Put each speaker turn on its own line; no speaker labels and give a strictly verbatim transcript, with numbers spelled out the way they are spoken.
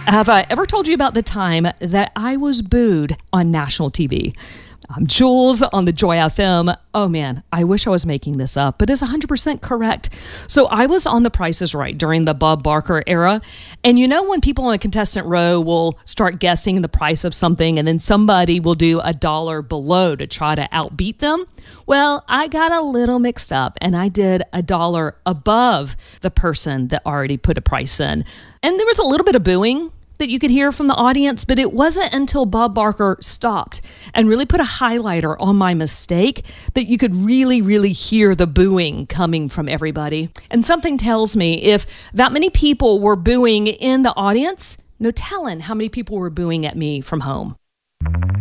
Have I ever told you about the time that I was booed on national T V? I'm Jules on the Joy F M. Oh man, I wish I was making this up, but it's one hundred percent correct. So I was on The Price is Right during the Bob Barker era. And you know when people in a contestant row will start guessing the price of something and then somebody will do a dollar below to try to outbeat them? Well, I got a little mixed up and I did a dollar above the person that already put a price in. And there was a little bit of booing that you could hear from the audience, but it wasn't until Bob Barker stopped and really put a highlighter on my mistake that you could really, really hear the booing coming from everybody. And something tells me if that many people were booing in the audience, no telling how many people were booing at me from home.